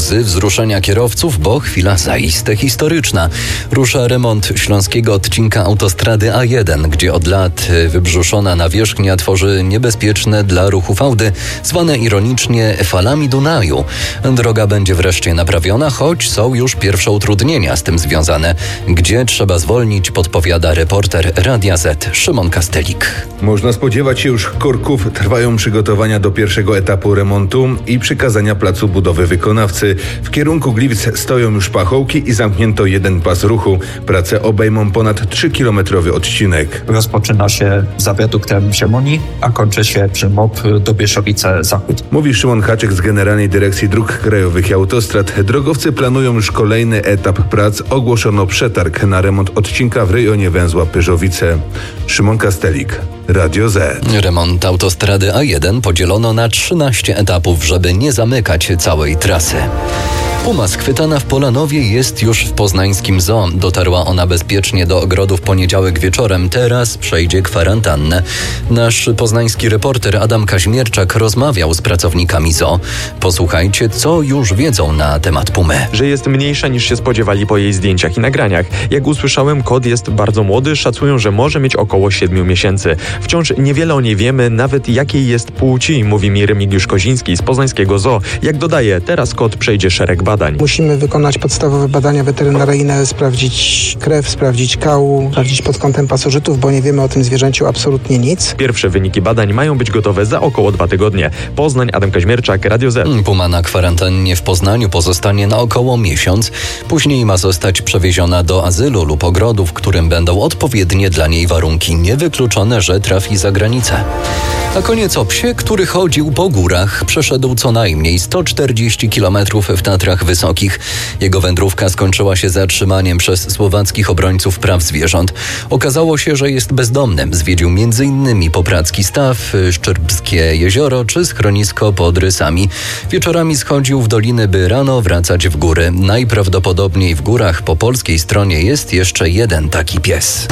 łzy wzruszenia kierowców, bo chwila zaiste historyczna. Rusza remont śląskiego odcinka autostrady A1, gdzie od lat wybrzuszona nawierzchnia tworzy niebezpieczne dla ruchu fałdy, zwane ironicznie falami Dunaju. Droga będzie wreszcie naprawiona, choć są już pierwsze utrudnienia z tym związane. Gdzie trzeba zwolnić, podpowiada reporter Radia Z Szymon Kastelik. Można spodziewać się już korków. Trwają przygotowania do pierwszego etapu remontu i przykazania placu budowy wykonawcy. W kierunku Gliwic stoją już pachołki i zamknięto jeden pas ruchu. Prace obejmą ponad 3-kilometrowy odcinek. Rozpoczyna się za wiaduktem Ziemoni, a kończy się przy MOP Dobieszowice-Zachód. Mówi Szymon Haczek z Generalnej Dyrekcji Dróg Krajowych i Autostrad. Drogowcy planują już kolejny etap prac. Ogłoszono przetarg na remont odcinka w rejonie węzła Pyrzowice. Szymon Kastelik, Radio Z. Remont autostrady A1 podzielono na 13 etapów, żeby nie zamykać całej trasy. Puma schwytana w Polanowie jest już w poznańskim zoo. Dotarła ona bezpiecznie do ogrodu w poniedziałek wieczorem. Teraz przejdzie kwarantannę. Nasz poznański reporter Adam Kaźmierczak rozmawiał z pracownikami zoo. Posłuchajcie, co już wiedzą na temat pumy. Że jest mniejsza niż się spodziewali po jej zdjęciach i nagraniach. Jak usłyszałem, kot jest bardzo młody. Szacują, że może mieć około 7 miesięcy. Wciąż niewiele o niej wiemy, nawet jakiej jest płci, mówi mi Remigiusz Koziński z poznańskiego zoo. Jak dodaje, teraz kot przejdzie szereg badań. Musimy wykonać podstawowe badania weterynaryjne, sprawdzić krew, sprawdzić kał, sprawdzić pod kątem pasożytów, bo nie wiemy o tym zwierzęciu absolutnie nic. Pierwsze wyniki badań mają być gotowe za około 2 tygodnie. Poznań, Adam Kaźmierczak, Radio Z. Puma na kwarantannie w Poznaniu pozostanie na około miesiąc. Później ma zostać przewieziona do azylu lub ogrodu, w którym będą odpowiednie dla niej warunki. Niewykluczone, że trafi za granicę. A koniec o psie, który chodził po górach. Przeszedł co najmniej 140 km w Tatrach Wysokich. Jego wędrówka skończyła się zatrzymaniem przez słowackich obrońców praw zwierząt. Okazało się, że jest bezdomnym. Zwiedził m.in. Popradzki Staw, Szczerbskie Jezioro czy schronisko pod Rysami. Wieczorami schodził w doliny, by rano wracać w góry. Najprawdopodobniej w górach po polskiej stronie jest jeszcze jeden taki pies.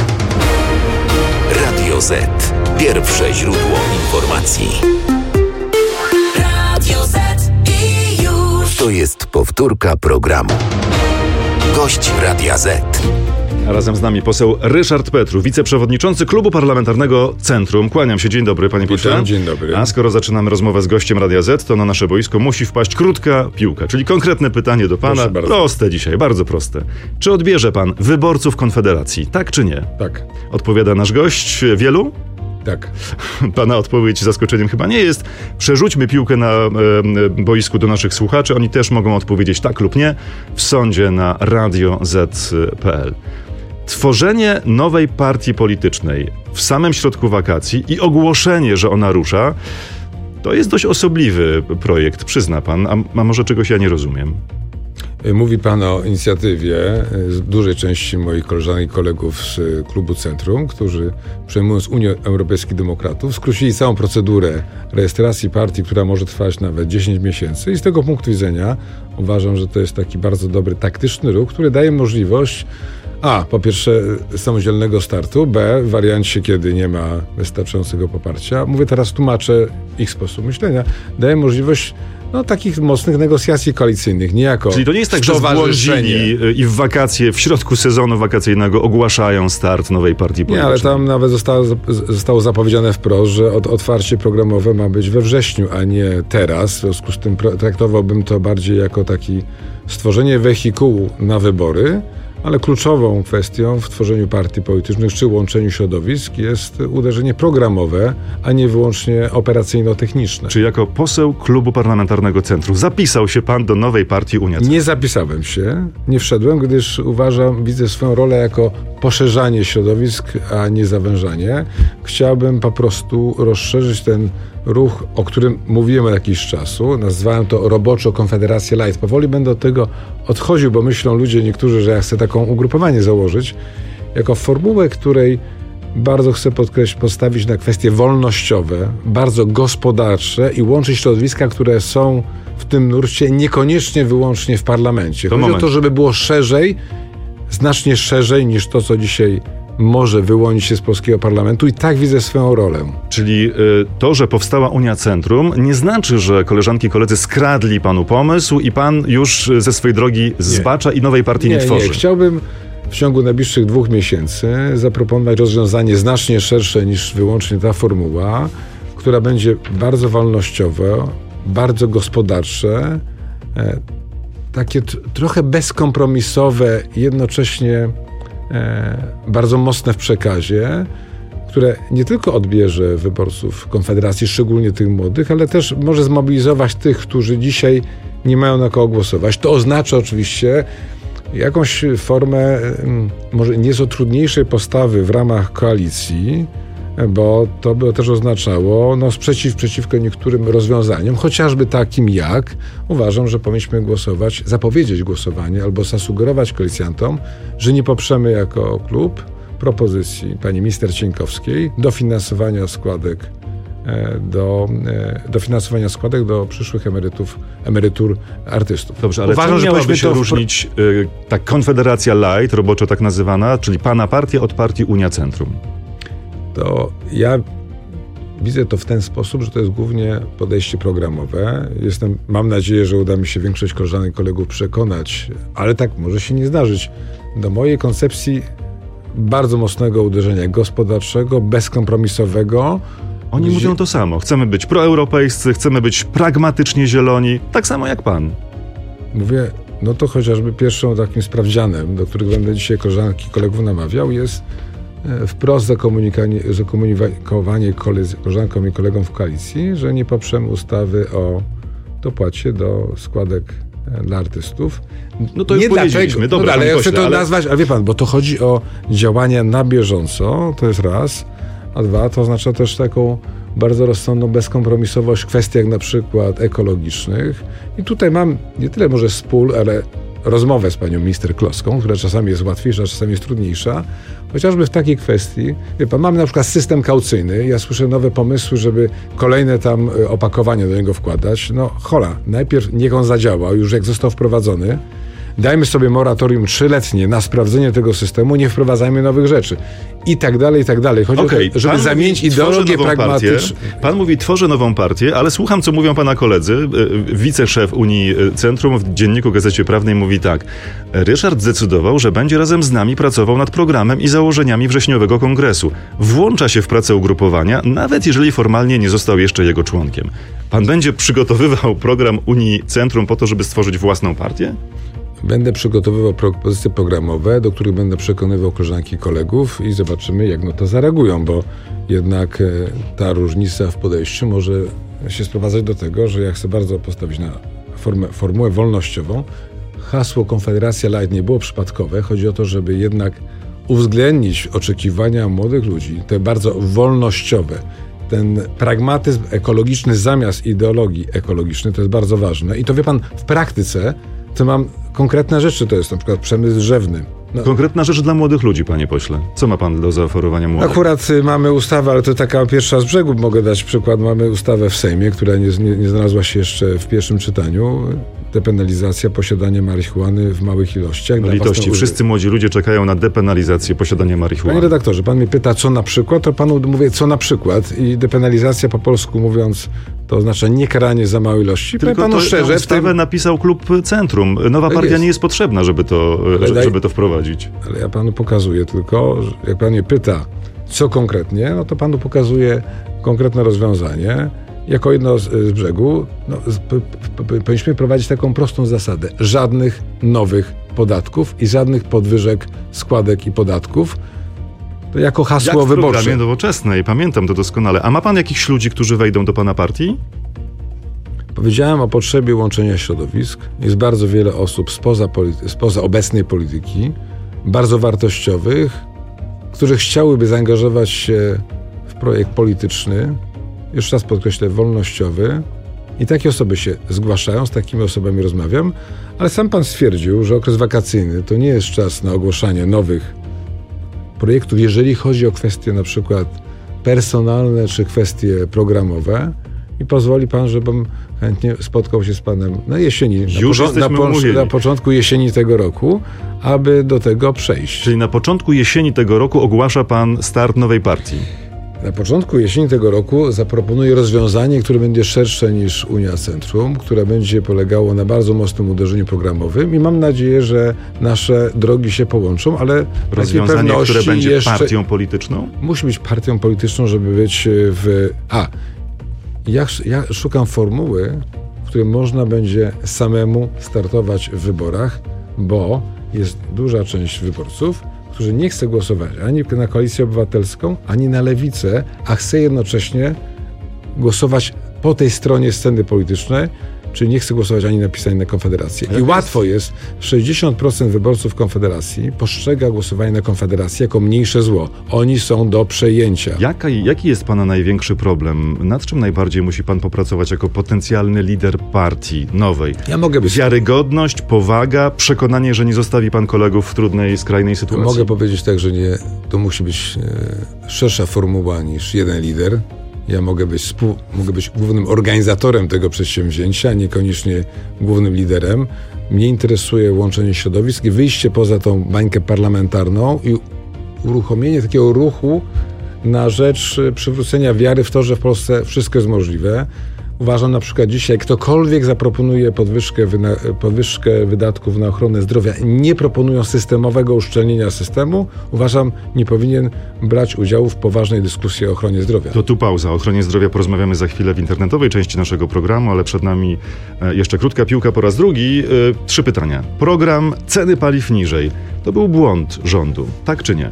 Radio Z. Pierwsze źródło informacji. Radio Z i już. To jest powtórka programu. Gość Radia Z. A razem z nami poseł Ryszard Petru, wiceprzewodniczący Klubu Parlamentarnego Centrum. Kłaniam się. Dzień dobry, panie pośle. Witam, dzień dobry. A skoro zaczynamy rozmowę z gościem Radia Z, to na nasze boisko musi wpaść krótka piłka, czyli konkretne pytanie do pana. Proste dzisiaj, bardzo proste. Czy odbierze pan wyborców Konfederacji? Tak czy nie? Tak. Odpowiada nasz gość. Wielu? Tak. Pana odpowiedź zaskoczeniem chyba nie jest. Przerzućmy piłkę na boisku do naszych słuchaczy. Oni też mogą odpowiedzieć tak lub nie w sądzie na radioz.pl. Tworzenie nowej partii politycznej w samym środku wakacji i ogłoszenie, że ona rusza, to jest dość osobliwy projekt, przyzna pan, a może czegoś ja nie rozumiem. Mówi pan o inicjatywie z dużej części moich koleżanek i kolegów z Klubu Centrum, którzy przejmując Unię Europejskich Demokratów skrócili całą procedurę rejestracji partii, która może trwać nawet 10 miesięcy i z tego punktu widzenia uważam, że to jest taki bardzo dobry, taktyczny ruch, który daje możliwość po pierwsze samodzielnego startu, b w wariancie, kiedy nie ma wystarczającego poparcia. Mówię teraz, tłumaczę ich sposób myślenia. Daje możliwość takich mocnych negocjacji koalicyjnych, niejako. Czyli to nie jest tak, że zbłądzili i w wakacje, w środku sezonu wakacyjnego ogłaszają start nowej partii politycznej. Nie, ale tam nawet zostało zapowiedziane wprost, że otwarcie programowe ma być we wrześniu, a nie teraz. W związku z tym traktowałbym to bardziej jako taki stworzenie wehikułu na wybory, ale kluczową kwestią w tworzeniu partii politycznych czy łączeniu środowisk jest uderzenie programowe, a nie wyłącznie operacyjno-techniczne. Czy jako poseł Klubu Parlamentarnego Centrum zapisał się pan do nowej partii Unia? Nie zapisałem się, nie wszedłem, gdyż widzę swoją rolę jako poszerzanie środowisk, a nie zawężanie. Chciałbym po prostu rozszerzyć ten ruch, o którym mówiłem od jakiegoś czasu. Nazwałem to roboczo Konfederację Light. Powoli będę od tego odchodził, bo myślą ludzie niektórzy, że ja chcę taką ugrupowanie założyć, jako formułę, której bardzo chcę postawić na kwestie wolnościowe, bardzo gospodarcze i łączyć środowiska, które są w tym nurcie niekoniecznie wyłącznie w parlamencie. Chodzi o to, żeby było szerzej, znacznie szerzej niż to, co dzisiaj może wyłonić się z polskiego parlamentu i tak widzę swoją rolę. Czyli to, że powstała Unia Centrum, nie znaczy, że koleżanki i koledzy skradli panu pomysł i pan już ze swojej drogi zbacza i nowej partii nie tworzy. Nie, chciałbym w ciągu najbliższych 2 miesięcy zaproponować rozwiązanie znacznie szersze niż wyłącznie ta formuła, która będzie bardzo wolnościowa, bardzo gospodarcze, takie trochę bezkompromisowe, jednocześnie bardzo mocne w przekazie, które nie tylko odbierze wyborców Konfederacji, szczególnie tych młodych, ale też może zmobilizować tych, którzy dzisiaj nie mają na kogo głosować. To oznacza oczywiście jakąś formę może nieco trudniejszej postawy w ramach koalicji, bo to by też oznaczało sprzeciw przeciwko niektórym rozwiązaniom, chociażby takim jak uważam, że powinniśmy zapowiedzieć głosowanie albo zasugerować koalicjantom, że nie poprzemy jako klub propozycji pani minister Cieńkowskiej dofinansowania składek do przyszłych emerytur artystów. Dobrze, ale uważam, że miałaby się różnić ta Konfederacja Light, roboczo tak nazywana, czyli pana partia od partii Unia Centrum? To ja widzę to w ten sposób, że to jest głównie podejście programowe. Mam nadzieję, że uda mi się większość koleżanek i kolegów przekonać, ale tak może się nie zdarzyć, do mojej koncepcji bardzo mocnego uderzenia gospodarczego, bezkompromisowego. Oni mówią to samo. Chcemy być proeuropejscy, chcemy być pragmatycznie zieloni, tak samo jak pan. Mówię, to chociażby pierwszym takim sprawdzianem, do których będę dzisiaj koleżanki i kolegów namawiał, jest wprost zakomunikowanie koleżankom i kolegom w koalicji, że nie poprzemy ustawy o dopłacie do składek dla artystów. To już powiedzieliśmy. Dobra, ale ja chcę to nazwać, ale wie pan, bo to chodzi o działania na bieżąco, to jest raz, a dwa, to oznacza też taką bardzo rozsądną bezkompromisowość w kwestiach na przykład ekologicznych. I tutaj mam nie tyle może ale rozmowę z panią minister Kloską, która czasami jest łatwiejsza, czasami jest trudniejsza, chociażby w takiej kwestii. Wie pan, mamy na przykład system kaucyjny. Ja słyszę nowe pomysły, żeby kolejne tam opakowania do niego wkładać. Najpierw niech on zadziała, już jak został wprowadzony. Dajmy sobie moratorium 3-letnie na sprawdzenie tego systemu, nie wprowadzajmy nowych rzeczy. I tak dalej, i tak dalej. Chodzi o to, żeby zamienić ideologię pragmatyczną. Pan mówi, tworzę nową partię, ale słucham, co mówią pana koledzy. Wiceszef Unii Centrum w Dzienniku Gazecie Prawnej mówi tak. Ryszard zdecydował, że będzie razem z nami pracował nad programem i założeniami wrześniowego kongresu. Włącza się w pracę ugrupowania, nawet jeżeli formalnie nie został jeszcze jego członkiem. Pan będzie przygotowywał program Unii Centrum po to, żeby stworzyć własną partię? Będę przygotowywał propozycje programowe, do których będę przekonywał koleżanki i kolegów i zobaczymy, jak to zareagują, bo jednak ta różnica w podejściu może się sprowadzać do tego, że ja chcę bardzo postawić na formułę wolnościową. Hasło Konfederacja Light nie było przypadkowe. Chodzi o to, żeby jednak uwzględnić oczekiwania młodych ludzi, te bardzo wolnościowe. Ten pragmatyzm ekologiczny zamiast ideologii ekologicznej, to jest bardzo ważne. I to wie pan, w praktyce to mam konkretne rzeczy, to jest na przykład przemysł drzewny. Konkretna rzecz dla młodych ludzi, panie pośle. Co ma pan do zaoferowania młodych? Akurat mamy ustawę, ale to taka pierwsza z brzegu, mogę dać przykład. Mamy ustawę w Sejmie, która nie znalazła się jeszcze w pierwszym czytaniu. Depenalizacja posiadania marihuany w małych ilościach. Litości, wszyscy młodzi ludzie czekają na depenalizację posiadania marihuany. Panie redaktorze, pan mnie pyta, co na przykład, to panu mówię, co na przykład. I depenalizacja po polsku mówiąc, to oznacza nie karanie za małe ilości. Tylko panu szczerze, ustawę napisał Klub Centrum. Nowa partia nie jest potrzebna, żeby to wprowadzić. Ale ja panu pokazuję tylko, że jak pan mnie pyta, co konkretnie, to panu pokazuję konkretne rozwiązanie. Jako jedno z brzegu powinniśmy prowadzić taką prostą zasadę. Żadnych nowych podatków i żadnych podwyżek składek i podatków. To jako hasło wyborcze. W programie Nowoczesnej, pamiętam to doskonale. A ma pan jakichś ludzi, którzy wejdą do pana partii? Powiedziałem o potrzebie łączenia środowisk. Jest bardzo wiele osób spoza obecnej polityki, bardzo wartościowych, którzy chciałyby zaangażować się w projekt polityczny, jeszcze raz podkreślę, wolnościowy. I takie osoby się zgłaszają, z takimi osobami rozmawiam, ale sam pan stwierdził, że okres wakacyjny to nie jest czas na ogłaszanie nowych projektów, jeżeli chodzi o kwestie na przykład personalne czy kwestie programowe. I pozwoli pan, żebym chętnie spotkał się z panem na jesieni, na początku jesieni tego roku, aby do tego przejść. Czyli na początku jesieni tego roku ogłasza pan start nowej partii. Na początku jesieni tego roku zaproponuję rozwiązanie, które będzie szersze niż Unia Centrum, które będzie polegało na bardzo mocnym uderzeniu programowym i mam nadzieję, że nasze drogi się połączą, ale rozwiązanie, które będzie partią polityczną? Musi być partią polityczną, żeby być ja szukam formuły, w której można będzie samemu startować w wyborach, bo jest duża część wyborców, którzy nie chce głosować ani na Koalicję Obywatelską, ani na Lewicę, a chce jednocześnie głosować po tej stronie sceny politycznej, czyli nie chce głosować ani na PiS, ani na Konfederację. I łatwo jest. 60% wyborców Konfederacji postrzega głosowanie na Konfederację jako mniejsze zło. Oni są do przejęcia. Jaki jest pana największy problem? Nad czym najbardziej musi pan popracować jako potencjalny lider partii nowej? Ja mogę być... Wiarygodność, powaga, przekonanie, że nie zostawi pan kolegów w trudnej, skrajnej sytuacji? Mogę powiedzieć tak, że nie. To musi być szersza formuła niż jeden lider. Ja mogę być głównym organizatorem tego przedsięwzięcia, niekoniecznie głównym liderem. Mnie interesuje łączenie środowisk i wyjście poza tą bańkę parlamentarną i uruchomienie takiego ruchu na rzecz przywrócenia wiary w to, że w Polsce wszystko jest możliwe. Uważam na przykład dzisiaj, ktokolwiek zaproponuje podwyżkę wydatków na ochronę zdrowia, nie proponując systemowego uszczelnienia systemu, uważam, nie powinien brać udziału w poważnej dyskusji o ochronie zdrowia. To tu pauza. O ochronie zdrowia porozmawiamy za chwilę w internetowej części naszego programu, ale przed nami jeszcze krótka piłka po raz drugi. 3 pytania. Program ceny paliw niżej. To był błąd rządu, tak czy nie?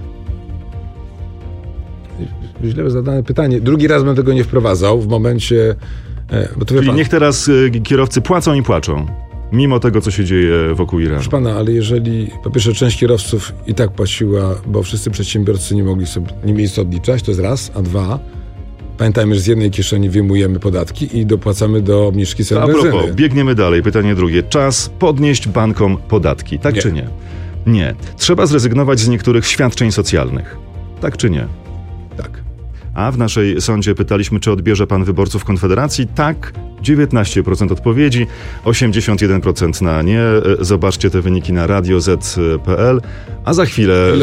Źle zadane pytanie. Drugi raz bym tego nie wprowadzał w momencie... Czyli niech teraz kierowcy płacą i płaczą, mimo tego, co się dzieje wokół Iranu. Proszę pana, ale jeżeli po pierwsze część kierowców i tak płaciła, bo wszyscy przedsiębiorcy nie mieli co odliczać, to jest raz, a 2, pamiętajmy, że z jednej kieszeni wyjmujemy podatki i dopłacamy do obniżki cen benzyny. A propos, biegniemy dalej. Pytanie drugie. Czas podnieść bankom podatki, tak czy nie? Nie. Trzeba zrezygnować z niektórych świadczeń socjalnych, tak czy nie? Tak. A w naszej sądzie pytaliśmy, czy odbierze pan wyborców Konfederacji. Tak, 19% odpowiedzi, 81% na nie. Zobaczcie te wyniki na radioz.pl. A za chwilę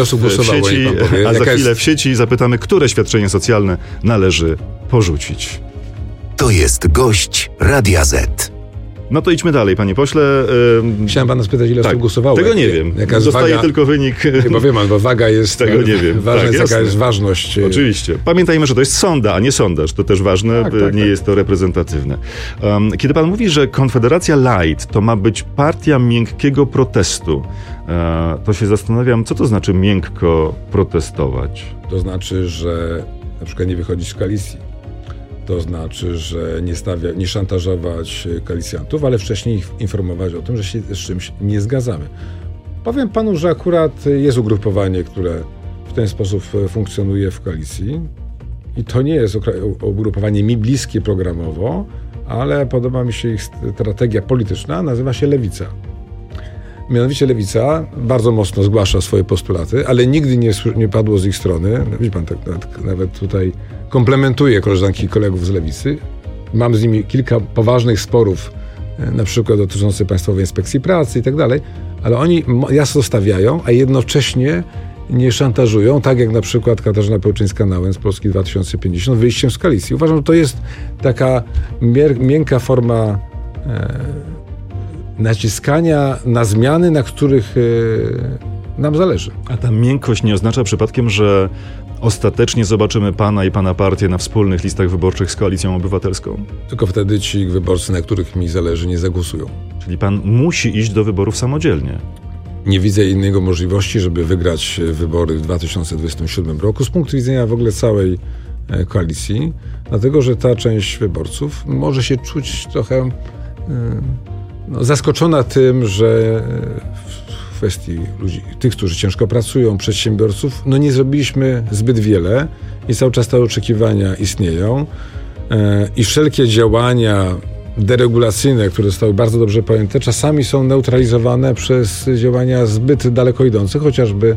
w sieci zapytamy, które świadczenie socjalne należy porzucić. To jest gość Radia Z. No to idźmy dalej, panie pośle. Chciałem pana spytać, ile osób głosowało. Tego nie wiem. Dostaję tylko wynik. Chyba wiem, bo waga jest... Tego nie wiem. Ważna jest jaka jest ważność. Oczywiście. Pamiętajmy, że to jest sonda, a nie sondaż. To też ważne, nie jest to reprezentatywne. Kiedy pan mówi, że Konfederacja Light to ma być partia miękkiego protestu, to się zastanawiam, co to znaczy miękko protestować? To znaczy, że na przykład nie wychodzić z koalicji. To znaczy, że nie szantażować koalicjantów, ale wcześniej ich informować o tym, że się z czymś nie zgadzamy. Powiem panu, że akurat jest ugrupowanie, które w ten sposób funkcjonuje w koalicji i to nie jest ugrupowanie mi bliskie programowo, ale podoba mi się ich strategia polityczna, nazywa się Lewica. Mianowicie Lewica bardzo mocno zgłasza swoje postulaty, ale nigdy nie padło z ich strony. Widzi pan, tak nawet tutaj komplementuję koleżanki i kolegów z Lewicy. Mam z nimi kilka poważnych sporów, na przykład dotyczących Państwowej Inspekcji Pracy i tak dalej, ale oni jasno stawiają, a jednocześnie nie szantażują, tak jak na przykład Katarzyna Pełczyńska-Nałęcz z Polski 2050 wyjściem z koalicji. Uważam, że to jest taka miękka forma naciskania na zmiany, na których nam zależy. A ta miękkość nie oznacza przypadkiem, że ostatecznie zobaczymy pana i pana partię na wspólnych listach wyborczych z Koalicją Obywatelską? Tylko wtedy ci wyborcy, na których mi zależy, nie zagłosują. Czyli pan musi iść do wyborów samodzielnie. Nie widzę innego możliwości, żeby wygrać wybory w 2027 roku z punktu widzenia w ogóle całej koalicji, dlatego że ta część wyborców może się czuć trochę zaskoczona tym, że w kwestii ludzi, tych, którzy ciężko pracują, przedsiębiorców, nie zrobiliśmy zbyt wiele i cały czas te oczekiwania istnieją i wszelkie działania deregulacyjne, które zostały bardzo dobrze pojęte, czasami są neutralizowane przez działania zbyt daleko idące, chociażby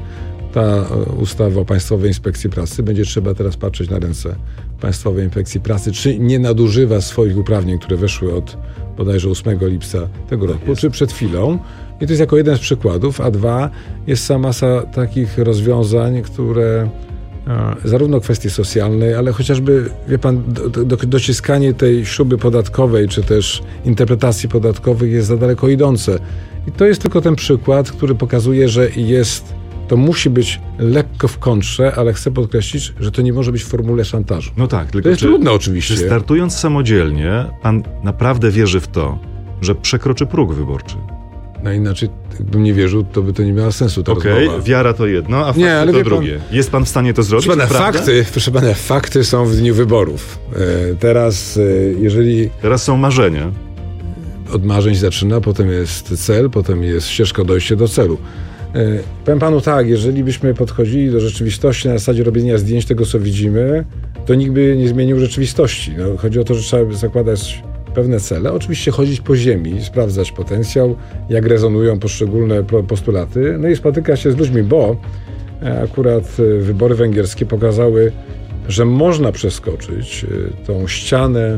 ta ustawa o Państwowej Inspekcji Pracy, będzie trzeba teraz patrzeć na ręce Państwowej Inspekcji Pracy, czy nie nadużywa swoich uprawnień, które weszły od bodajże 8 lipca tego roku, czy przed chwilą. I to jest jako jeden z przykładów, a dwa, jest cała masa takich rozwiązań, które zarówno kwestii socjalnej, ale chociażby, wie pan, dociskanie tej śruby podatkowej, czy też interpretacji podatkowych jest za daleko idące. I to jest tylko ten przykład, który pokazuje, że to musi być lekko w kontrze, ale chcę podkreślić, że to nie może być w formule szantażu. No tak, tylko to jest trudne oczywiście. Czy startując samodzielnie, pan naprawdę wierzy w to, że przekroczy próg wyborczy? No inaczej, gdybym nie wierzył, to by to nie miało sensu. Okej, wiara to jedno, a fakty to drugie. Jest pan w stanie to zrobić? Proszę pana, fakty są w dniu wyborów. Teraz, Teraz są marzenia. Od marzeń zaczyna, potem jest cel, potem jest ścieżka dojścia do celu. Powiem panu tak, jeżeli byśmy podchodzili do rzeczywistości na zasadzie robienia zdjęć tego, co widzimy, to nikt by nie zmienił rzeczywistości. No, chodzi o to, że trzeba zakładać pewne cele. Oczywiście chodzić po ziemi, sprawdzać potencjał, jak rezonują poszczególne postulaty, no i spotykać się z ludźmi, bo akurat wybory węgierskie pokazały, że można przeskoczyć tą ścianę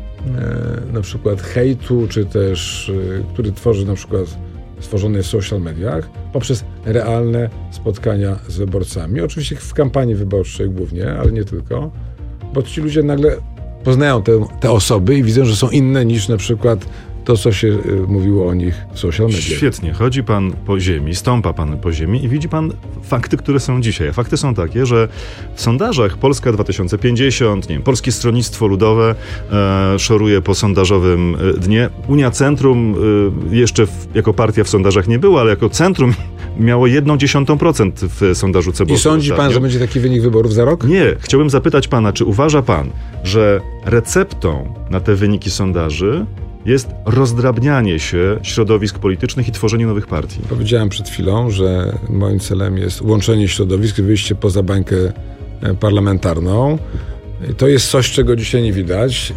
na przykład hejtu, czy też, który tworzy na przykład stworzone w social mediach, poprzez realne spotkania z wyborcami. Oczywiście w kampanii wyborczej głównie, ale nie tylko, bo ci ludzie nagle poznają te osoby i widzą, że są inne niż na przykład to, co się mówiło o nich w social mediach. Świetnie. Chodzi pan po ziemi, stąpa pan po ziemi i widzi pan fakty, które są dzisiaj. A fakty są takie, że w sondażach Polska 2050, nie wiem, Polskie Stronnictwo Ludowe szoruje po sondażowym dnie. Unia Centrum jeszcze jako partia w sondażach nie była, ale jako centrum miało 0,1% w sondażu CBOS. I sądzi pan, że będzie taki wynik wyborów za rok? Nie. Chciałbym zapytać pana, czy uważa pan, że receptą na te wyniki sondaży jest rozdrabnianie się środowisk politycznych i tworzenie nowych partii? Powiedziałem przed chwilą, że moim celem jest łączenie środowisk i wyjście poza bańkę parlamentarną. I to jest coś, czego dzisiaj nie widać.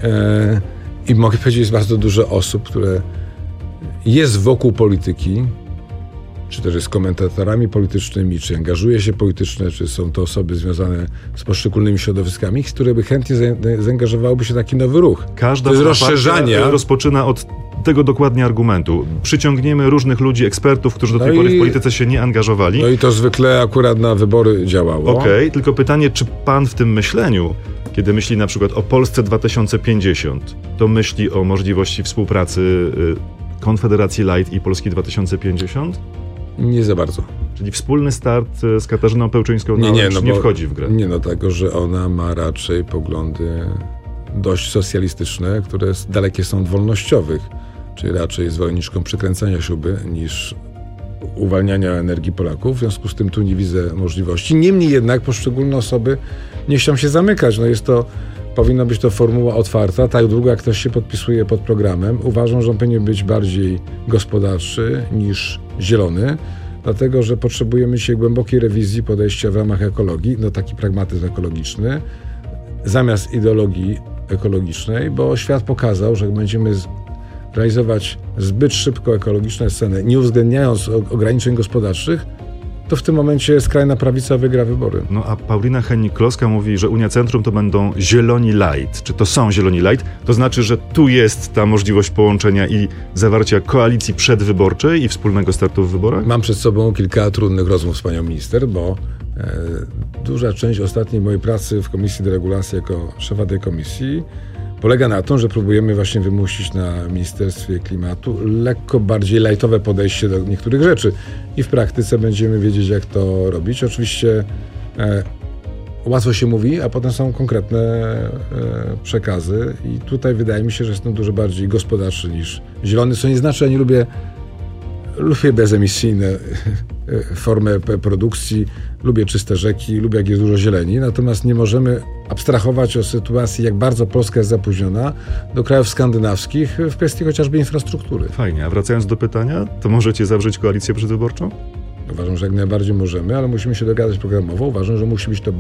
I mogę powiedzieć, jest bardzo dużo osób, które jest wokół polityki, czy też jest komentatorami politycznymi, czy angażuje się politycznie, czy są to osoby związane z poszczególnymi środowiskami, które by chętnie zaangażowałyby się w taki nowy ruch. Każda to jest rozszerzania. Rozpoczyna od tego dokładnie argumentu. Przyciągniemy różnych ludzi, ekspertów, którzy do tej pory w polityce się nie angażowali. No i to zwykle akurat na wybory działało. Okej, tylko pytanie, czy pan w tym myśleniu, kiedy myśli na przykład o Polsce 2050, to myśli o możliwości współpracy Konfederacji Light i Polski 2050? Nie za bardzo. Czyli wspólny start z Katarzyną Pełczyńską nie wchodzi w grę? Nie, dlatego, że ona ma raczej poglądy dość socjalistyczne, które dalekie są od wolnościowych, czyli raczej zwolenniczką przykręcania śruby niż uwalniania energii Polaków. W związku z tym tu nie widzę możliwości. Niemniej jednak poszczególne osoby nie chcą się zamykać. Powinna być to formuła otwarta, tak długo jak ktoś się podpisuje pod programem. Uważam, że on powinien być bardziej gospodarczy niż zielony, dlatego że potrzebujemy dzisiaj głębokiej rewizji podejścia w ramach ekologii, taki pragmatyzm ekologiczny, zamiast ideologii ekologicznej, bo świat pokazał, że jak będziemy realizować zbyt szybko ekologiczne sceny, nie uwzględniając ograniczeń gospodarczych, to w tym momencie skrajna prawica wygra wybory. No a Paulina Hennig-Kloska mówi, że Unia Centrum to będą zieloni light. Czy to są zieloni light? To znaczy, że tu jest ta możliwość połączenia i zawarcia koalicji przedwyborczej i wspólnego startu w wyborach? Mam przed sobą kilka trudnych rozmów z panią minister, bo duża część ostatniej mojej pracy w Komisji Deregulacji jako szefa tej komisji polega na tym, że próbujemy właśnie wymusić na Ministerstwie Klimatu lekko bardziej lightowe podejście do niektórych rzeczy. I w praktyce będziemy wiedzieć, jak to robić. Oczywiście łatwo się mówi, a potem są konkretne przekazy. I tutaj wydaje mi się, że jestem dużo bardziej gospodarczy niż zielony, co nie znaczy, że nie lubię bezemisyjne formy produkcji, lubię czyste rzeki, lubię jak jest dużo zieleni, natomiast nie możemy abstrahować o sytuacji, jak bardzo Polska jest zapóźniona do krajów skandynawskich w kwestii chociażby infrastruktury. Fajnie, a wracając do pytania, to możecie zawrzeć koalicję przedwyborczą? Uważam, że jak najbardziej możemy, ale musimy się dogadać programowo. Uważam, że musi być to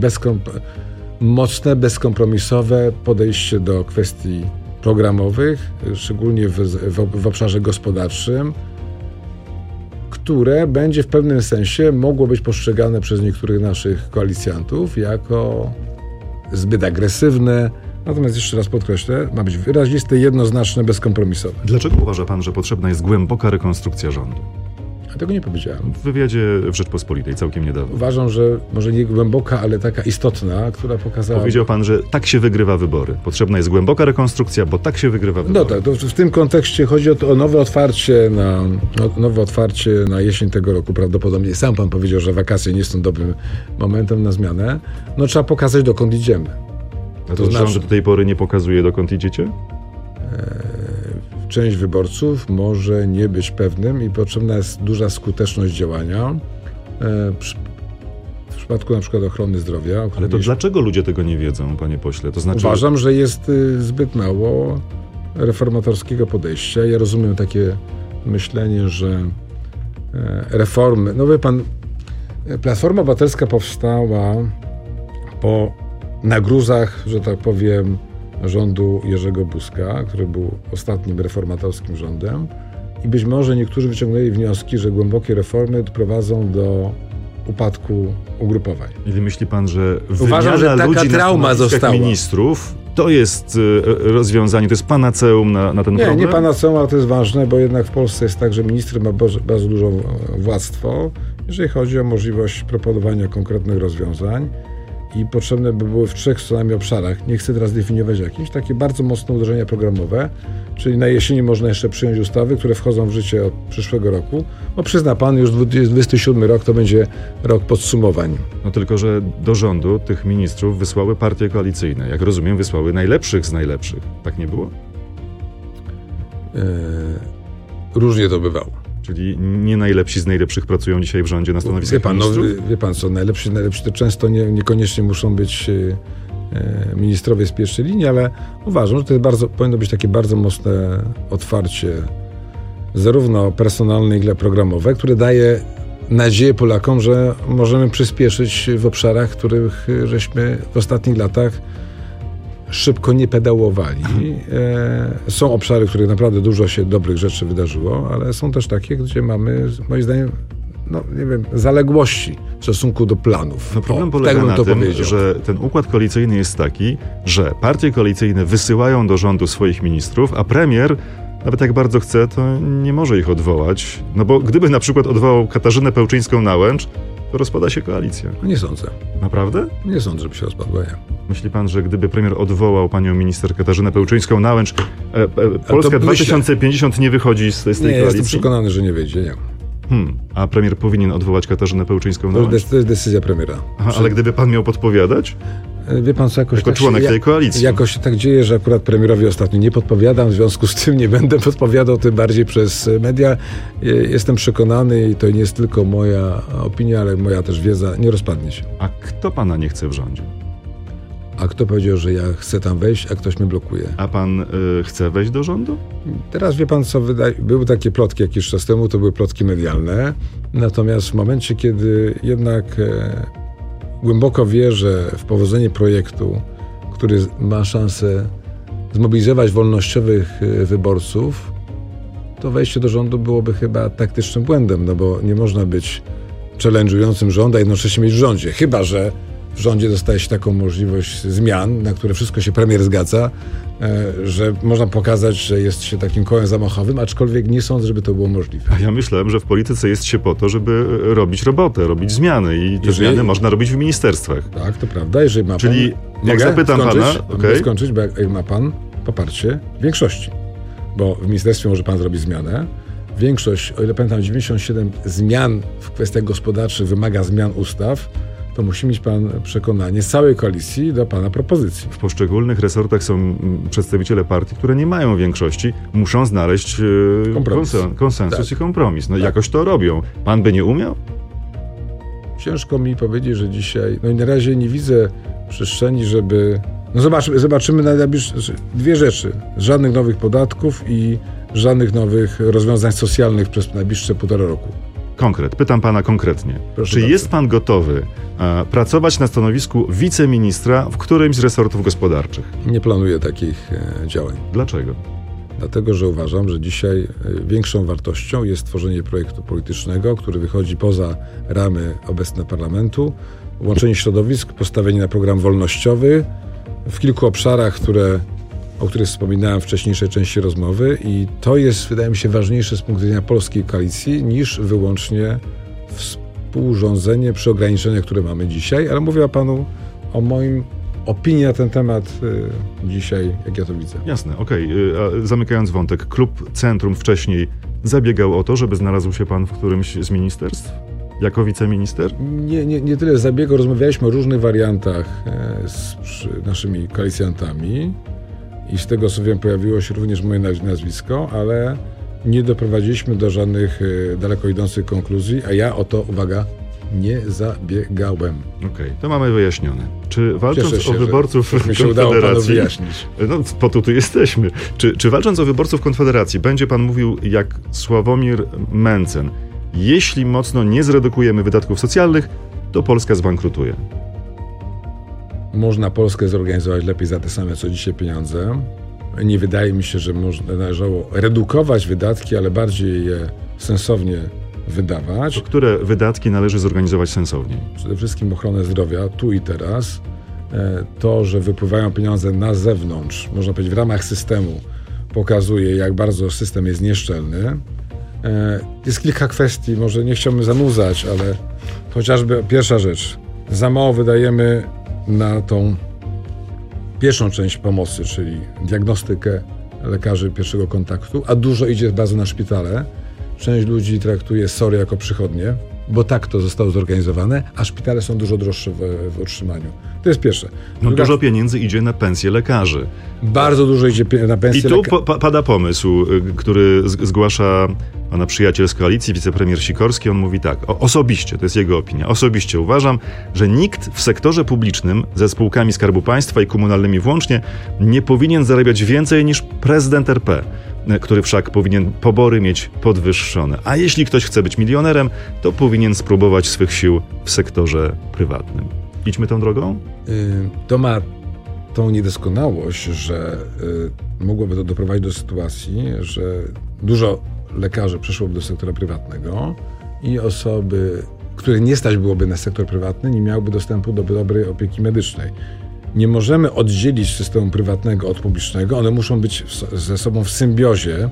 mocne, bezkompromisowe podejście do kwestii programowych, szczególnie w obszarze gospodarczym, które będzie w pewnym sensie mogło być postrzegane przez niektórych naszych koalicjantów jako zbyt agresywne. Natomiast jeszcze raz podkreślę, ma być wyraziste, jednoznaczne, bezkompromisowe. Dlaczego uważa pan, że potrzebna jest głęboka rekonstrukcja rządu? A tego nie powiedziałem. W wywiadzie w Rzeczpospolitej całkiem niedawno. Uważam, że może nie głęboka, ale taka istotna, która pokazała... Powiedział pan, że tak się wygrywa wybory. Potrzebna jest głęboka rekonstrukcja, bo tak się wygrywa wybory. No tak, to w tym kontekście chodzi o nowe otwarcie na jesień tego roku prawdopodobnie. Sam pan powiedział, że wakacje nie są dobrym momentem na zmianę. No trzeba pokazać, dokąd idziemy. A to rząd do tej pory nie pokazuje, dokąd idziecie? Część wyborców może nie być pewnym i potrzebna jest duża skuteczność działania. W przypadku na przykład ochrony zdrowia. Ale to dlaczego ludzie tego nie wiedzą, panie pośle? To znaczy... Uważam, że jest zbyt mało reformatorskiego podejścia. Ja rozumiem takie myślenie, że reformy... No wie pan, Platforma Obywatelska powstała po na gruzach, że tak powiem, rządu Jerzego Buzka, który był ostatnim reformatorskim rządem i być może niektórzy wyciągnęli wnioski, że głębokie reformy doprowadzą do upadku ugrupowań. Ili myśli pan, że uważam, że taka ludzi trauma została. Ministrów to jest rozwiązanie, to jest panaceum na ten problem? Nie panaceum, ale to jest ważne, bo jednak w Polsce jest tak, że minister ma bardzo duże władztwo, jeżeli chodzi o możliwość proponowania konkretnych rozwiązań. I potrzebne by były w 3 co najmniej obszarach, nie chcę teraz definiować jakichś, takie bardzo mocne uderzenia programowe, czyli na jesieni można jeszcze przyjąć ustawy, które wchodzą w życie od przyszłego roku. No przyzna pan, już 2027 rok to będzie rok podsumowań. No tylko, że do rządu tych ministrów wysłały partie koalicyjne. Jak rozumiem, wysłały najlepszych z najlepszych. Tak nie było? Różnie to bywało. Czyli nie najlepsi z najlepszych pracują dzisiaj w rządzie na stanowiskach ministrów? Wie pan co, najlepsi to często niekoniecznie muszą być ministrowie z pierwszej linii, ale uważam, że to powinno być takie bardzo mocne otwarcie zarówno personalne, jak i programowe, które daje nadzieję Polakom, że możemy przyspieszyć w obszarach, których żeśmy w ostatnich latach szybko nie pedałowali. Są obszary, w których naprawdę dużo się dobrych rzeczy wydarzyło, ale są też takie, gdzie mamy, moim zdaniem, zaległości w stosunku do planów. No problem polega na tym, że ten układ koalicyjny jest taki, że partie koalicyjne wysyłają do rządu swoich ministrów, a premier, nawet jak bardzo chce, to nie może ich odwołać. No bo gdyby na przykład odwołał Katarzynę Pełczyńską-Nałęcz, to rozpada się koalicja. No nie sądzę. Naprawdę? Nie sądzę, żeby się rozpadła. Myśli pan, że gdyby premier odwołał panią minister Katarzynę Pełczyńską-Nałęcz, Polska 2050 nie wychodzi z tej koalicji? Jestem przekonany, że nie wyjdzie, nie. A premier powinien odwołać Katarzynę Pełczyńską-Nałęcz? To jest decyzja premiera. Ale gdyby pan miał podpowiadać? Wie pan co, jakoś jako członek tej koalicji. Jakoś się tak dzieje, że akurat premierowi ostatnio nie podpowiadam, w związku z tym nie będę podpowiadał, tym bardziej przez media. Jestem przekonany i to nie jest tylko moja opinia, ale moja też wiedza, nie rozpadnie się. A kto pana nie chce w rządzie? A kto powiedział, że ja chcę tam wejść, a ktoś mnie blokuje? A pan chce wejść do rządu? Teraz wie pan co, były takie plotki jakiś czas temu, to były plotki medialne. Natomiast w momencie, kiedy jednak głęboko wierzę w powodzenie projektu, który ma szansę zmobilizować wolnościowych wyborców, to wejście do rządu byłoby chyba taktycznym błędem, no bo nie można być challenge'ującym rząd, a jednocześnie mieć w rządzie. Chyba że w rządzie dostaje się taką możliwość zmian, na które wszystko się premier zgadza, że można pokazać, że jest się takim kołem zamachowym, aczkolwiek nie sądzę, żeby to było możliwe. A ja myślałem, że w polityce jest się po to, żeby robić robotę, robić zmiany i te zmiany można robić w ministerstwach. Tak, to prawda. Jeżeli ma Czyli pan, jak zapytam pana... Mogę skończyć, bo jak ma pan poparcie większości, bo w ministerstwie może pan zrobić zmianę. Większość, o ile pamiętam, 97 zmian w kwestiach gospodarczych wymaga zmian ustaw, to musi mieć pan przekonanie z całej koalicji do pana propozycji. W poszczególnych resortach są przedstawiciele partii, które nie mają większości, muszą znaleźć konsensus i kompromis. No jakoś to robią. Pan by nie umiał? Ciężko mi powiedzieć, że dzisiaj, no i na razie nie widzę przestrzeni, żeby... No zobaczymy na najbliższe dwie rzeczy. Żadnych nowych podatków i żadnych nowych rozwiązań socjalnych przez najbliższe 1,5 roku. Pytam pana konkretnie. Proszę czy bardzo. Jest pan gotowy pracować na stanowisku wiceministra w którymś z resortów gospodarczych? Nie planuję takich działań. Dlaczego? Dlatego, że uważam, że dzisiaj większą wartością jest tworzenie projektu politycznego, który wychodzi poza ramy obecne parlamentu, łączenie środowisk, postawienie na program wolnościowy w kilku obszarach, o których wspominałem w wcześniejszej części rozmowy, i to jest, wydaje mi się, ważniejsze z punktu widzenia polskiej koalicji niż wyłącznie współrządzenie przy ograniczeniach, które mamy dzisiaj. Ale mówię panu o moim opinii na ten temat dzisiaj, jak ja to widzę. Jasne, okej. A zamykając wątek, Klub Centrum wcześniej zabiegał o to, żeby znalazł się pan w którymś z ministerstw? Jako wiceminister? Nie tyle zabiegał. Rozmawialiśmy o różnych wariantach z naszymi koalicjantami i z tego, co wiem, pojawiło się również moje nazwisko, ale nie doprowadziliśmy do żadnych daleko idących konkluzji, a ja o to, uwaga, nie zabiegałem. Okej, to mamy wyjaśnione. Czy walcząc się, o wyborców się udało panu Konfederacji... wyjaśnić. No, po to tu jesteśmy. Czy walcząc o wyborców Konfederacji, będzie pan mówił jak Sławomir Mencen: jeśli mocno nie zredukujemy wydatków socjalnych, to Polska zbankrutuje? Można Polskę zorganizować lepiej za te same, co dzisiaj pieniądze. Nie wydaje mi się, że należało redukować wydatki, ale bardziej je sensownie wydawać. To które wydatki należy zorganizować sensowniej? Przede wszystkim ochronę zdrowia, tu i teraz. To, że wypływają pieniądze na zewnątrz, można powiedzieć w ramach systemu, pokazuje, jak bardzo system jest nieszczelny. Jest kilka kwestii, może nie chciałbym zanudzać, ale chociażby pierwsza rzecz. Za mało wydajemy na tą pierwszą część pomocy, czyli diagnostykę lekarzy pierwszego kontaktu, a dużo idzie bardzo na szpitale. Część ludzi traktuje SOR jako przychodnie, bo tak to zostało zorganizowane, a szpitale są dużo droższe w utrzymaniu. To jest pierwsze. Dużo pieniędzy idzie na pensje lekarzy. Bardzo dużo idzie na pensje lekarzy. I tu pada pomysł, który zgłasza pana przyjaciel z koalicji, wicepremier Sikorski. On mówi tak, osobiście, to jest jego opinia, osobiście uważam, że nikt w sektorze publicznym ze spółkami Skarbu Państwa i komunalnymi włącznie nie powinien zarabiać więcej niż prezydent RP, który wszak powinien pobory mieć podwyższone. A jeśli ktoś chce być milionerem, to powinien spróbować swych sił w sektorze prywatnym. Idźmy tą drogą? To ma tą niedoskonałość, że mogłoby to doprowadzić do sytuacji, że dużo lekarzy przeszłoby do sektora prywatnego i osoby, których nie stać byłoby na sektor prywatny, nie miałyby dostępu do dobrej opieki medycznej. Nie możemy oddzielić systemu prywatnego od publicznego. One muszą być ze sobą w symbiozie.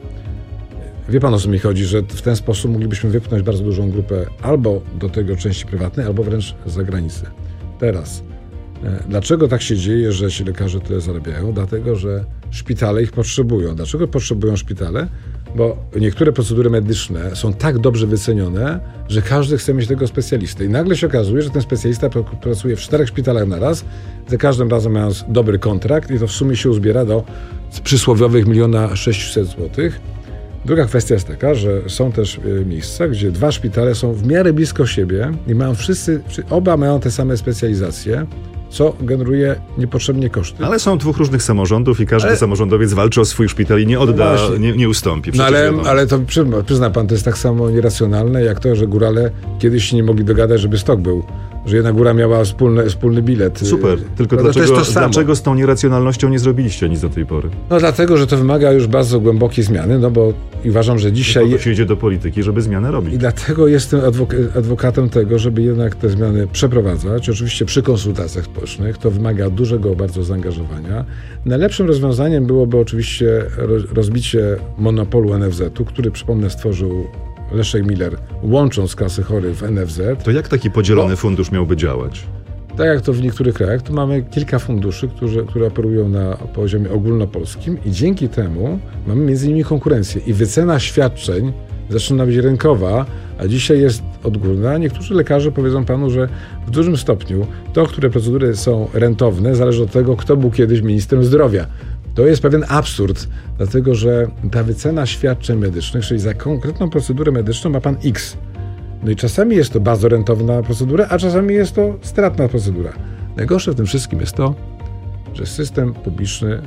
Wie pan, o co mi chodzi, że w ten sposób moglibyśmy wypchnąć bardzo dużą grupę albo do tego części prywatnej, albo wręcz z zagranicy. Teraz, dlaczego tak się dzieje, że ci lekarze tyle zarabiają? Dlatego, że szpitale ich potrzebują. Dlaczego potrzebują szpitale? Bo niektóre procedury medyczne są tak dobrze wycenione, że każdy chce mieć tego specjalistę. I nagle się okazuje, że ten specjalista pracuje w 4 szpitalach na raz, za każdym razem mając dobry kontrakt, i to w sumie się uzbiera do przysłowiowych 1 600 000 złotych. Druga kwestia jest taka, że są też miejsca, gdzie 2 szpitale są w miarę blisko siebie i mają oba mają te same specjalizacje, co generuje niepotrzebnie koszty. Ale są 2 różnych samorządów i każdy samorządowiec walczy o swój szpital i nie odda, nie ustąpi. No ale to przyzna pan, to jest tak samo nieracjonalne, jak to, że górale kiedyś się nie mogli dogadać, żeby stok był. Że jedna góra miała wspólny bilet. Super, tylko dlaczego z tą nieracjonalnością nie zrobiliście nic do tej pory? No dlatego, że to wymaga już bardzo głębokiej zmiany, no bo uważam, że dzisiaj... To się idzie do polityki, żeby zmianę robić. I dlatego jestem adwokatem tego, żeby jednak te zmiany przeprowadzać. Oczywiście przy konsultacjach społecznych to wymaga dużego bardzo zaangażowania. Najlepszym rozwiązaniem byłoby oczywiście rozbicie monopolu NFZ-u, który, przypomnę, stworzył Leszek Miller, łącząc kasy chorych w NFZ. To jak taki podzielony fundusz miałby działać? Tak jak to w niektórych krajach, tu mamy kilka funduszy, które operują na poziomie ogólnopolskim i dzięki temu mamy między innymi konkurencję. I wycena świadczeń zaczyna być rynkowa, a dzisiaj jest odgórna. Niektórzy lekarze powiedzą panu, że w dużym stopniu to, które procedury są rentowne, zależy od tego, kto był kiedyś ministrem zdrowia. To jest pewien absurd, dlatego że ta wycena świadczeń medycznych, czyli za konkretną procedurę medyczną ma pan X. No i czasami jest to bardzo rentowna procedura, a czasami jest to stratna procedura. Najgorsze w tym wszystkim jest to, że system publiczny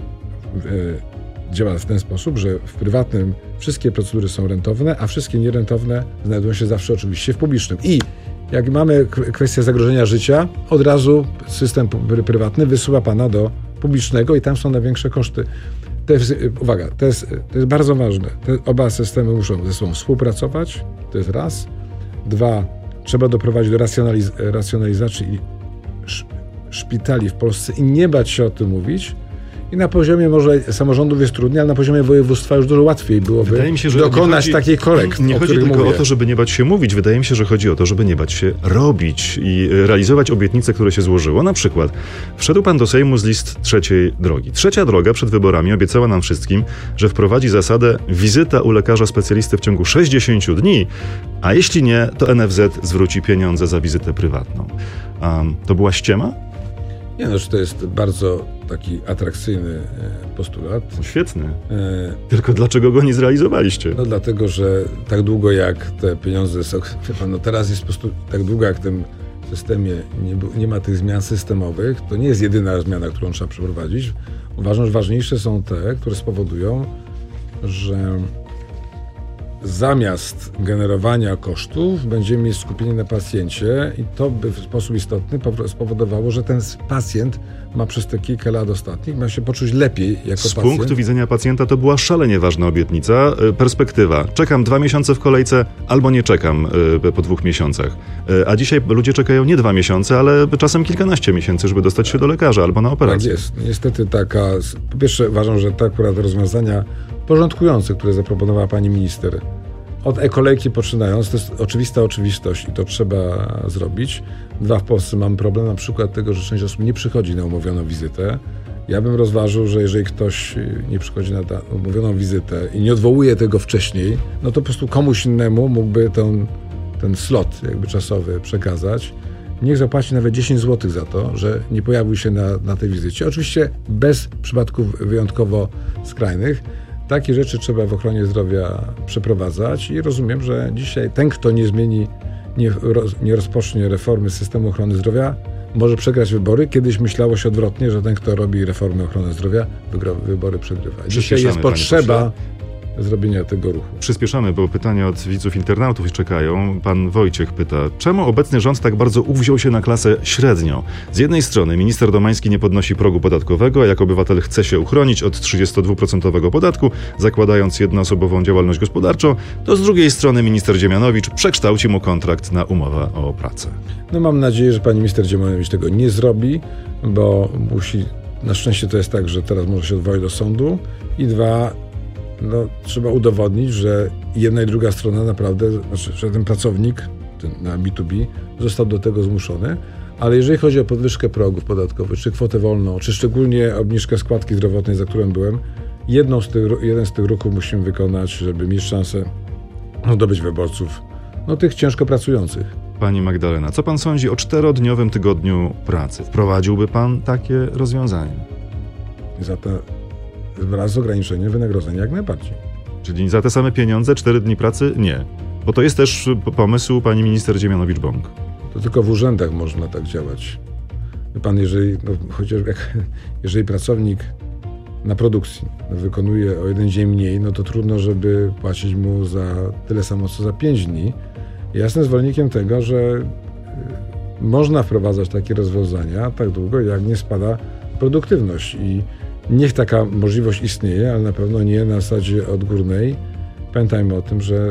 działa w ten sposób, że w prywatnym wszystkie procedury są rentowne, a wszystkie nierentowne znajdują się zawsze oczywiście w publicznym. I jak mamy kwestię zagrożenia życia, od razu system prywatny wysyła pana do publicznego i tam są największe koszty. Uwaga, to jest bardzo ważne. Oba systemy muszą ze sobą współpracować, to jest raz. 2, trzeba doprowadzić do racjonalizacji szpitali w Polsce i nie bać się o tym mówić. I na poziomie może samorządów jest trudniej, ale na poziomie województwa już dużo łatwiej byłoby Wydaje mi się, że dokonać takiej korekty. Nie chodzi tylko o to, żeby nie bać się mówić. Wydaje mi się, że chodzi o to, żeby nie bać się robić i realizować obietnice, które się złożyło. Na przykład wszedł pan do Sejmu z list trzeciej drogi. Trzecia droga przed wyborami obiecała nam wszystkim, że wprowadzi zasadę wizyta u lekarza specjalisty w ciągu 60 dni, a jeśli nie, to NFZ zwróci pieniądze za wizytę prywatną. To była ściema? Nie, no, że to jest bardzo taki atrakcyjny postulat. Świetny. Tylko dlaczego go nie zrealizowaliście? No dlatego, że tak długo jak te pieniądze są... No teraz jest po prostu tak długo jak w tym systemie nie ma tych zmian systemowych, to nie jest jedyna zmiana, którą trzeba przeprowadzić. Uważam, że ważniejsze są te, które spowodują, że zamiast generowania kosztów będziemy mieć skupienie na pacjencie i to by w sposób istotny spowodowało, że ten pacjent ma przez te kilka lat ostatnich ma się poczuć lepiej jako pacjent. Z punktu widzenia pacjenta to była szalenie ważna obietnica. Perspektywa. Czekam 2 miesiące w kolejce albo nie czekam po 2 miesiącach. A dzisiaj ludzie czekają nie 2 miesiące, ale czasem kilkanaście miesięcy, żeby dostać się do lekarza albo na operację. Tak jest. Niestety po pierwsze uważam, że te akurat rozwiązania porządkujące, które zaproponowała pani minister, od e-kolejki poczynając, to jest oczywista oczywistość i to trzeba zrobić. 2, w Polsce mamy problem na przykład tego, że część osób nie przychodzi na umówioną wizytę. Ja bym rozważył, że jeżeli ktoś nie przychodzi na umówioną wizytę i nie odwołuje tego wcześniej, no to po prostu komuś innemu mógłby ten slot jakby czasowy przekazać. Niech zapłaci nawet 10 zł za to, że nie pojawił się na tej wizycie. Oczywiście bez przypadków wyjątkowo skrajnych. Takie rzeczy trzeba w ochronie zdrowia przeprowadzać i rozumiem, że dzisiaj ten, kto nie zmieni, nie rozpocznie reformy systemu ochrony zdrowia, może przegrać wybory. Kiedyś myślało się odwrotnie, że ten, kto robi reformę ochrony zdrowia, wybory przegrywa. Dzisiaj jest potrzeba zrobienia tego ruchu. Przyspieszamy, bo pytania od widzów internautów czekają. Pan Wojciech pyta, czemu obecny rząd tak bardzo uwziął się na klasę średnią? Z jednej strony minister Domański nie podnosi progu podatkowego, a jako obywatel chce się uchronić od 32% podatku, zakładając jednoosobową działalność gospodarczą, to z drugiej strony minister Dziemianowicz przekształci mu kontrakt na umowę o pracę. No mam nadzieję, że pani minister Dziemianowicz tego nie zrobi, bo na szczęście to jest tak, że teraz może się odwołać do sądu i 2, trzeba udowodnić, że jedna i druga strona naprawdę, że ten pracownik na B2B został do tego zmuszony, ale jeżeli chodzi o podwyżkę progów podatkowych, czy kwotę wolną, czy szczególnie obniżkę składki zdrowotnej, za którą byłem, jeden z tych ruchów musimy wykonać, żeby mieć szansę zdobyć wyborców, tych ciężko pracujących. Pani Magdalena, co pan sądzi o 4-dniowym tygodniu pracy? Wprowadziłby pan takie rozwiązanie? Wraz z ograniczeniem wynagrodzenia jak najbardziej. Czyli za te same pieniądze 4 dni pracy? Nie. Bo to jest też pomysł pani minister Dziemianowicz-Bąk. To tylko w urzędach można tak działać. Wie pan, jeżeli pracownik na produkcji wykonuje o 1 dzień mniej, to trudno, żeby płacić mu za tyle samo, co za 5 dni. Ja jestem zwolennikiem tego, że można wprowadzać takie rozwiązania tak długo, jak nie spada produktywność i niech taka możliwość istnieje, ale na pewno nie na zasadzie odgórnej. Pamiętajmy o tym, że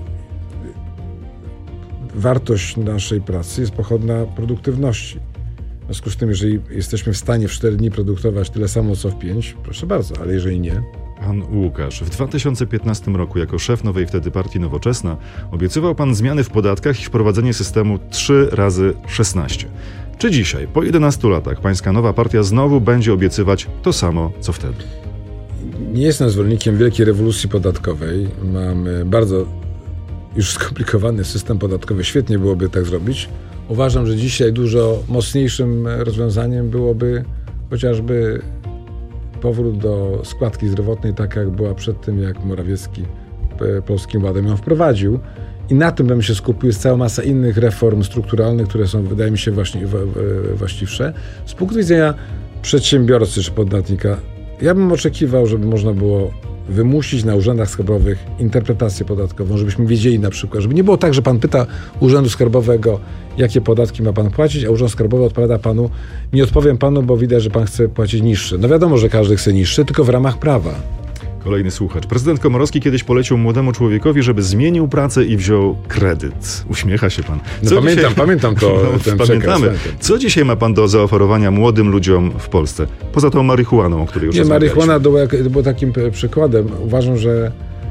wartość naszej pracy jest pochodna produktywności. W związku z tym, jeżeli jesteśmy w stanie w 4 dni produkować tyle samo, co w 5, proszę bardzo, ale jeżeli nie... Pan Łukasz, w 2015 roku jako szef nowej wtedy partii Nowoczesna obiecywał pan zmiany w podatkach i wprowadzenie systemu 3x16. Czy dzisiaj, po 11 latach, pańska nowa partia znowu będzie obiecywać to samo, co wtedy? Nie jestem zwolennikiem wielkiej rewolucji podatkowej. Mamy bardzo już skomplikowany system podatkowy. Świetnie byłoby tak zrobić. Uważam, że dzisiaj dużo mocniejszym rozwiązaniem byłoby chociażby powrót do składki zdrowotnej, tak jak była przed tym, jak Morawiecki Polskim Ładem ją wprowadził. I na tym bym się skupił. Jest cała masa innych reform strukturalnych, które są, wydaje mi się, właściwsze. Z punktu widzenia przedsiębiorcy czy podatnika Ja bym oczekiwał, żeby można było wymusić na urzędach skarbowych interpretację podatkową, żebyśmy wiedzieli na przykład, żeby nie było tak, że pan pyta Urzędu Skarbowego, jakie podatki ma pan płacić, a Urząd Skarbowy odpowiada panu, nie odpowiem panu, bo widać, że pan chce płacić niższe. No wiadomo, że każdy chce niższe, tylko w ramach prawa. Kolejny słuchacz. Prezydent Komorowski kiedyś polecił młodemu człowiekowi, żeby zmienił pracę i wziął kredyt. Uśmiecha się pan. Pamiętam to. Ten pamiętamy. przekaz. Co dzisiaj ma pan do zaoferowania młodym ludziom w Polsce? Poza tą marihuaną, o której już rozmawialiśmy. Marihuana była takim przykładem. Uważam, że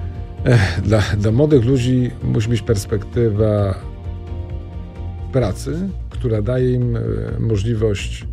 dla młodych ludzi musi być perspektywa pracy, która daje im możliwość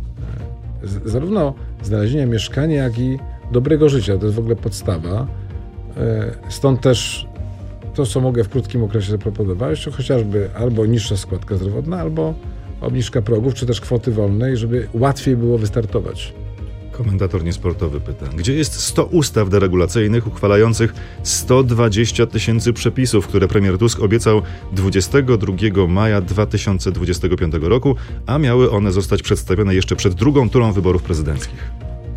zarówno znalezienia mieszkania, jak i dobrego życia. To jest w ogóle podstawa. Stąd też to, co mogę w krótkim okresie zaproponować, to chociażby albo niższa składka zdrowotna, albo obniżka progów, czy też kwoty wolnej, żeby łatwiej było wystartować. Komentator niesportowy pyta, gdzie jest 100 ustaw deregulacyjnych uchwalających 120 000 przepisów, które premier Tusk obiecał 22 maja 2025 roku, a miały one zostać przedstawione jeszcze przed drugą turą wyborów prezydenckich?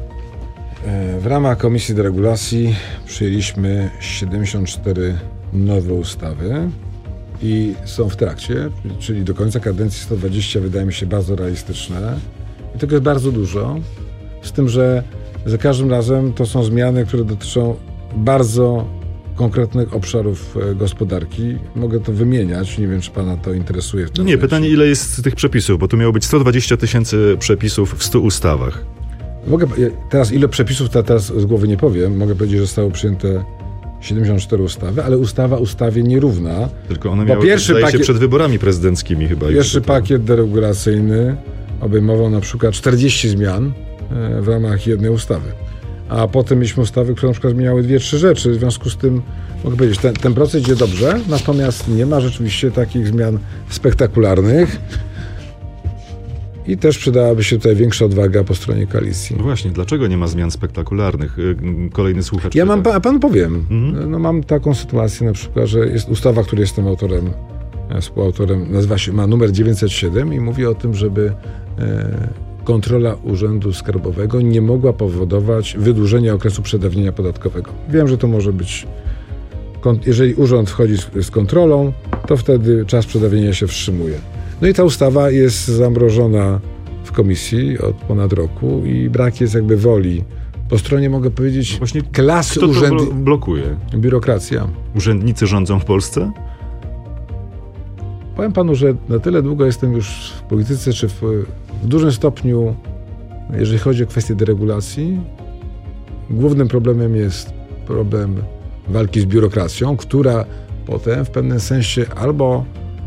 W ramach Komisji Deregulacji przyjęliśmy 74 nowe ustawy i są w trakcie, czyli do końca kadencji 120 wydaje mi się bardzo realistyczne. I tego jest bardzo dużo, z tym, że za każdym razem to są zmiany, które dotyczą bardzo konkretnych obszarów gospodarki. Mogę to wymieniać, nie wiem, czy pana to interesuje. No nie, pytanie, ile jest tych przepisów, bo tu miało być 120 000 przepisów w 100 ustawach. Teraz ile przepisów, to teraz z głowy nie powiem. Mogę powiedzieć, że zostało przyjęte 74 ustawy, ale ustawa ustawie nierówna. Tylko one miały się przed wyborami prezydenckimi chyba. Pierwszy pakiet deregulacyjny obejmował na przykład 40 zmian w ramach jednej ustawy. A potem mieliśmy ustawy, które na przykład zmieniały 2-3 rzeczy. W związku z tym mogę powiedzieć, ten proces idzie dobrze, natomiast nie ma rzeczywiście takich zmian spektakularnych. I też przydałaby się tutaj większa odwaga po stronie koalicji. No właśnie, dlaczego nie ma zmian spektakularnych? Kolejny słuchacz. A panu powiem. No, mam taką sytuację na przykład, że jest ustawa, której jestem autorem, współautorem, ma numer 907 i mówi o tym, żeby kontrola Urzędu Skarbowego nie mogła powodować wydłużenia okresu przedawnienia podatkowego. Wiem, że to może być, jeżeli urząd wchodzi z kontrolą, to wtedy czas przedawnienia się wstrzymuje. No i ta ustawa jest zamrożona w komisji od ponad roku i brak jest jakby woli. Po stronie, mogę powiedzieć, właśnie klasy kto to blokuje? Biurokracja. Urzędnicy rządzą w Polsce? Powiem panu, że na tyle długo jestem już w polityce, czy w dużym stopniu, jeżeli chodzi o kwestię deregulacji, głównym problemem jest problem walki z biurokracją, która potem w pewnym sensie albo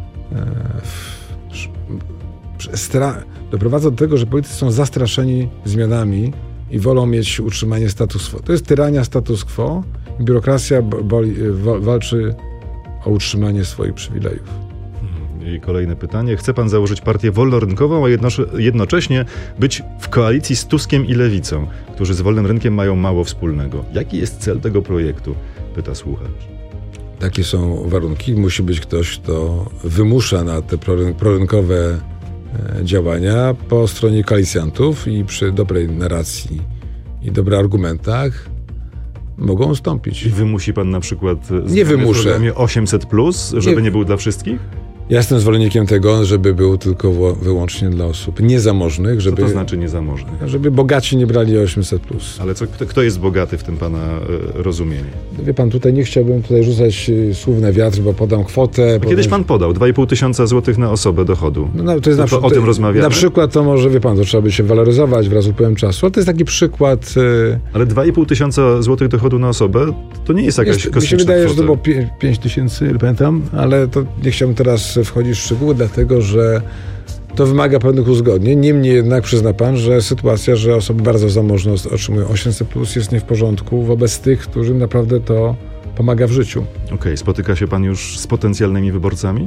doprowadza do tego, że politycy są zastraszeni zmianami i wolą mieć utrzymanie status quo. To jest tyrania status quo. Biurokracja walczy o utrzymanie swoich przywilejów. I kolejne pytanie. Chce pan założyć partię wolnorynkową, a jednocześnie być w koalicji z Tuskiem i Lewicą, którzy z wolnym rynkiem mają mało wspólnego. Jaki jest cel tego projektu? Pyta słuchacz. Takie są warunki. Musi być ktoś, kto wymusza na te prorynkowe działania po stronie koalicjantów i przy dobrej narracji i dobrych argumentach mogą ustąpić. I wymusi pan na przykład nie wymuszę. w programie 800+, żeby nie był dla wszystkich? Ja jestem zwolennikiem tego, żeby był tylko wyłącznie dla osób niezamożnych. Co to znaczy niezamożnych? Żeby bogaci nie brali 800+. Ale kto jest bogaty w tym pana rozumieniu? Wie pan, nie chciałbym rzucać słów na wiatr, bo podam kwotę. Kiedyś pan podał 2,5 000 zł na osobę dochodu. To jest o tym rozmawiamy? Na przykład to może, wie pan, to trzeba by się waloryzować wraz z upływem czasu, ale to jest taki przykład. Ale 2,5 000 zł dochodu na osobę to nie jest jakaś kosmiczna mi się wydaje, kwota. że to było 5 000, pamiętam, ale to nie chciałbym teraz wchodzić w szczegóły, dlatego że to wymaga pewnych uzgodnień. Niemniej jednak przyzna pan, że sytuacja, że osoby bardzo zamożne otrzymują 800+, jest nie w porządku wobec tych, którym naprawdę to pomaga w życiu. Okej, spotyka się pan już z potencjalnymi wyborcami?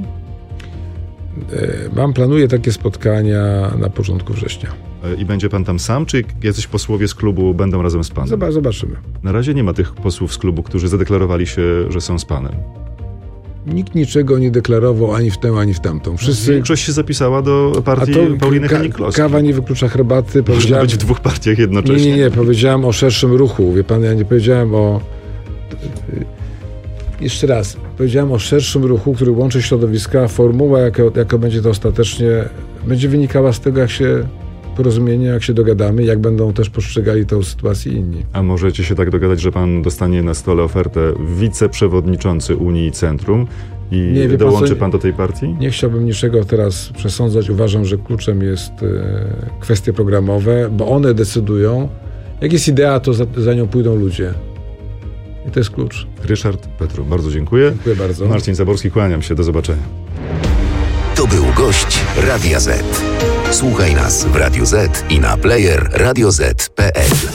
Planuję takie spotkania na początku września. I będzie pan tam sam, czy jacyś posłowie z klubu będą razem z panem? Zobaczymy. Na razie nie ma tych posłów z klubu, którzy zadeklarowali się, że są z panem. Nikt niczego nie deklarował ani w tę, ani w tamtą. Wszyscy... Większość się zapisała do partii Pauliny Hennig-Kloski. Kawa nie wyklucza herbaty. Można być w dwóch partiach jednocześnie. Nie. Powiedziałem o szerszym ruchu. Wie pan, ja nie powiedziałem o... Jeszcze raz. Powiedziałem o szerszym ruchu, który łączy środowiska. Formuła, jaka będzie to ostatecznie, będzie wynikała z tego, jak się porozumienie, jak się dogadamy, jak będą też postrzegali tę sytuację inni. A możecie się tak dogadać, że pan dostanie na stole ofertę wiceprzewodniczący Unii Centrum i dołączy pan do tej partii? Nie chciałbym niczego teraz przesądzać. Uważam, że kluczem jest kwestie programowe, bo one decydują. Jak jest idea, to za nią pójdą ludzie. I to jest klucz. Ryszard Petru, bardzo dziękuję. Dziękuję bardzo. Marcin Zaborski, kłaniam się. Do zobaczenia. To był gość Radia Z. Słuchaj nas w Radio Z i na player radioz.pl.